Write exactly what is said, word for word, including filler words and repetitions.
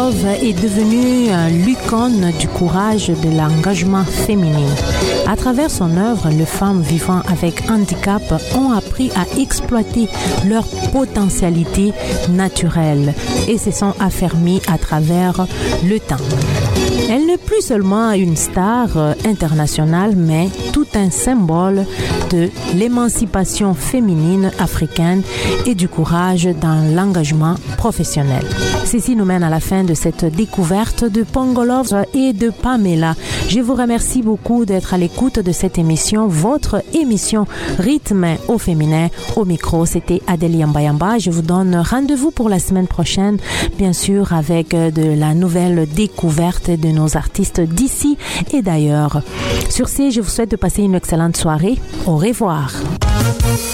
Pongolov est devenue l'icône du courage de l'engagement féminin. À travers son œuvre, les femmes vivant avec handicap ont appris à exploiter leur potentialité naturelle et se sont affermies à travers le temps. Elle n'est plus seulement une star internationale, mais tout un symbole de l'émancipation féminine africaine et du courage dans l'engagement professionnel. Ceci nous mène à la fin de cette découverte de Pongolov et de Pamela. Je vous remercie beaucoup d'être à l'écoute de cette émission, votre émission Rythme au féminin. Au micro, c'était Adélie Yamba. Je vous donne rendez-vous pour la semaine prochaine, bien sûr, avec de la nouvelle découverte de nos artistes d'ici et d'ailleurs. Sur ce, je vous souhaite de passer une excellente soirée. Au revoir.